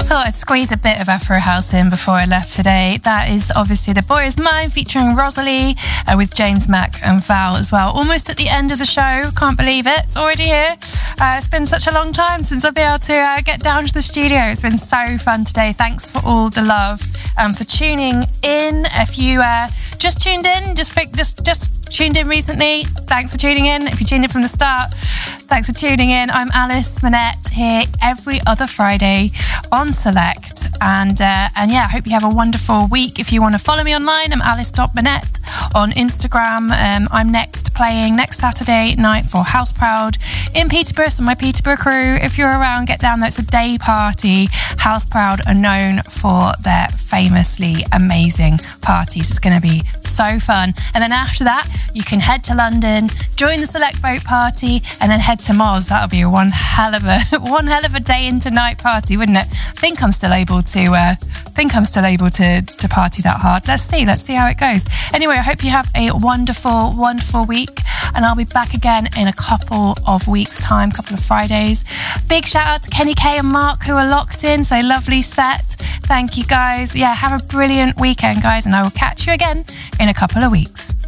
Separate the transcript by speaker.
Speaker 1: Thought I'd squeeze a bit of Afro House in before I left today. That is obviously The Boy Is Mine featuring Rosalie with James Mack and Val as well. Almost at the end of the show. Can't believe it. It's already here. It's been such a long time since I've been able to get down to the studio. It's been so fun today. Thanks for all the love for tuning in. If you just tuned in, just tuned in recently, thanks for tuning in. If you tuned in from the start, thanks for tuning in. I'm Alice Manette here every other Friday on Select, and yeah, I hope you have a wonderful week. If you want to follow me online, I'm alice.manette on Instagram. I'm playing next Saturday night for House Proud in Peterborough, so my Peterborough crew, if you're around, get down there. It's a day party. House Proud are known for their famously amazing parties. It's going to be so fun. And then after that, you can head to London, join the Select Boat party, and then head to Moz. That'll be one hell of a day into night party, wouldn't it? I think I'm still able to party that hard. Let's see how it goes. Anyway, I hope you have a wonderful week, and I'll be back again in a couple of weeks' time, couple of Fridays. Big shout out to Kenny K and Mark, who are locked in. So lovely set. Thank you guys. Yeah, have a brilliant weekend, guys, and I will catch you again in a couple of weeks.